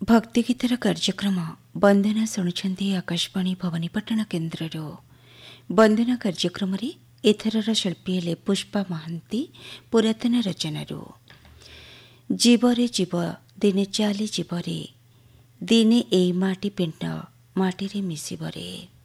भक्तिगीतर कार्यक्रम वंदना शुणुंट आकाशवाणी भवानीपाटना केन्द्र वंदना कार्यक्रम एथर शिल्पी हेले पुष्पा महांती पुरातन रचनारू जीवरे जीव दिने चाली जीवरे दिने ए माटी पिंड माटी रे मिसिबरे।